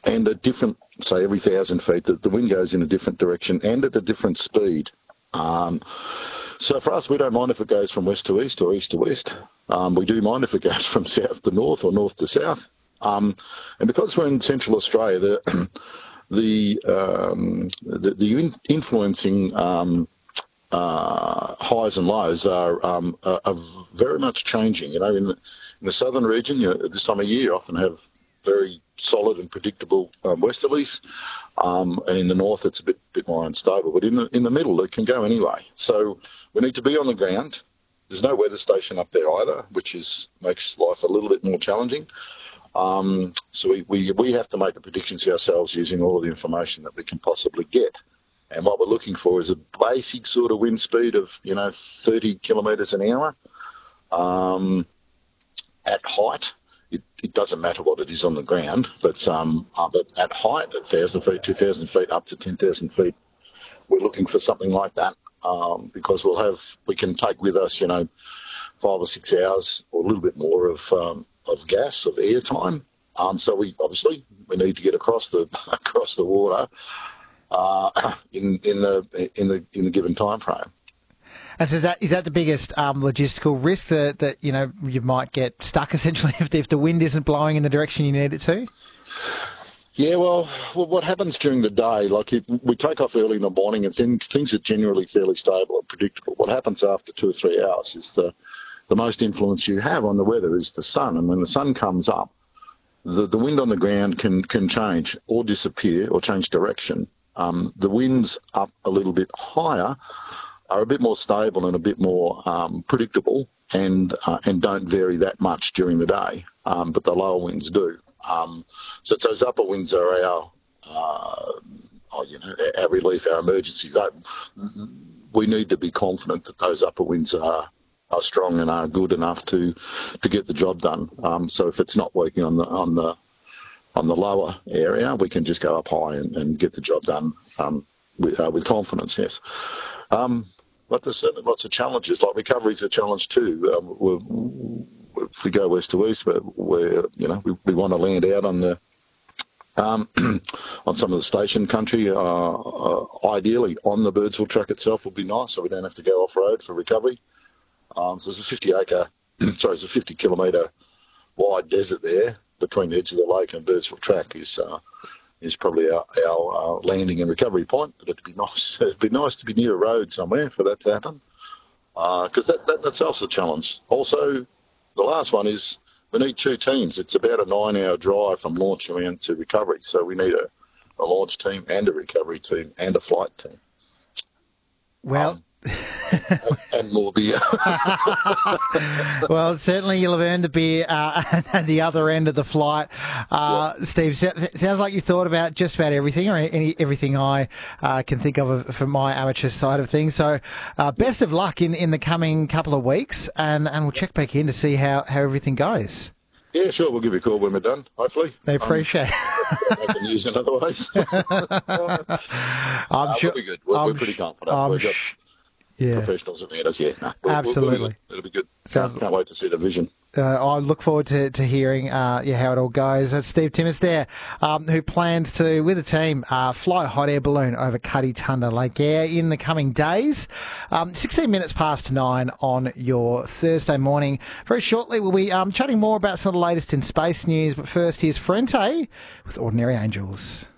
and at different, say every 1,000 feet, the wind goes in a different direction and at a different speed. So for us, we don't mind if it goes from west to east or east to west. We do mind if it goes from south to north or north to south. And because we're in central Australia, the influencing highs and lows are very much changing. In the southern region, at this time of year, you often have very solid and predictable westerlies, and in the north it's a bit more unstable. But in the middle, it can go anyway. So we need to be on the ground. There's no weather station up there either, which makes life a little bit more challenging. So we have to make the predictions ourselves using all of the information that we can possibly get. And what we're looking for is a basic sort of wind speed of 30 kilometres an hour at height. It doesn't matter what it is on the ground, but at height, at 1,000 feet, 2,000 feet, up to 10,000 feet, we're looking for something like that because we can take with us 5 or 6 hours or a little bit more of gas, of air time. So we need to get across the water in the given time frame. And so is that the biggest logistical risk that you might get stuck essentially if the wind isn't blowing in the direction you need it to? Yeah, well, what happens during the day, like if we take off early in the morning and things are generally fairly stable and predictable. What happens after 2 or 3 hours is the most influence you have on the weather is the sun. And when the sun comes up, the wind on the ground can change or disappear or change direction. The winds up a little bit higher are a bit more stable and a bit more predictable and don't vary that much during the day, but the lower winds do. So those upper winds are our relief, our emergency. We need to be confident that those upper winds are strong and are good enough to get the job done. So if it's not working on the lower area, we can just go up high and get the job done with confidence. Yes. But there's certainly lots of challenges. Like recovery is a challenge too. If we go west to east, we want to land out on the on some of the station country. Ideally, on the Birdsville track itself would be nice, so we don't have to go off road for recovery. So there's a 50 kilometre wide desert there between the edge of the lake and Birdsville track is probably our landing and recovery point. But it'd be nice. It'd be nice to be near a road somewhere for that to happen, because that's also a challenge. Also, the last one is we need 2 teams. It's about a 9-hour drive from launch around to recovery, so we need a launch team and a recovery team and a flight team. Well. And more beer. Well, certainly you'll have earned the beer at the other end of the flight. Steve, sounds like you've thought about just about everything, or everything I can think of from my amateur side of things. So best of luck in the coming couple of weeks, and we'll check back in to see how everything goes. Yeah, sure. We'll give you a call when we're done, hopefully. I appreciate it. I can use in other ways. I'm sure. We'll be good. We're pretty confident. We've got professionals around us, absolutely. It'll be good. Can't wait to see the vision. I look forward to hearing how it all goes. That's Steve Timmis there, who plans to, with a team, fly a hot air balloon over Cuddy-Tunda Lake Air in the coming days. 16 minutes past 9 on your Thursday morning. Very shortly, we'll be chatting more about some of the latest in space news. But first, here's Frente with Ordinary Angels.